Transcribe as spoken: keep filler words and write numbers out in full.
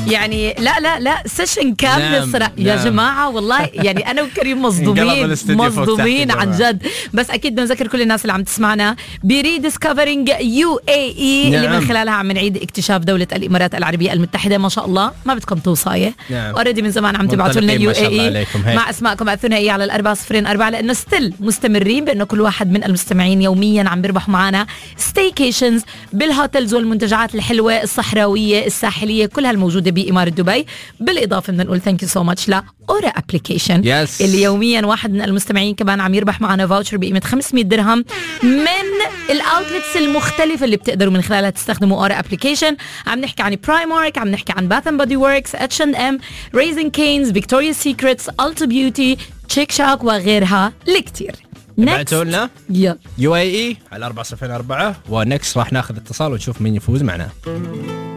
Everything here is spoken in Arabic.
يعني لا لا لا سيشن كامل نعم الصراحة نعم. يا جماعة والله يعني أنا وكريم مصدومين مصدومين عن جد. بس أكيد بنذكر كل الناس اللي عم تسمعنا بريديسكفرينج يو اي اي اللي من خلالها عم نعيد اكتشاف دولة الإمارات العربية المتحدة. ما شاء الله ما بدكم توصاية نعم. أوريدي من زمان عم تبعتوا لنا يو اي اي مع أسماءكم بعثونا إياه على الأربعة صفرين أربعة لأنه ستيل مستمرين بأنه كل واحد من المستمعين يوميا عم بيربحوا معنا ستيكيشنز بالهوتيلز والمنتجعات الحلوة الصحراوية الساحلية كلها الموجودة بإمارة دبي. بالإضافة بدنا نقول ثانك يو سو ماتش لأورا أبليكيشن yes. اللي يوميا واحد من المستمعين كمان عم يربح معنا فاوتشر بقيمة خمسمية درهم من الأوتلتس المختلفة اللي بتقدروا من خلالها تستخدموا أورا أبليكيشن. عم نحكي عن برايمارك، عم نحكي عن باث اند بودي وركس، اتش اند ام، ريزنج كينز، فيكتوريا سيكريتس، ألتا بيوتي، تشيك شاك وغيرها الكثير. بعتوا لنا يلا يو اي اي على أربعة صفر أربعة ونكس راح ناخذ اتصال ونشوف مين يفوز معنا.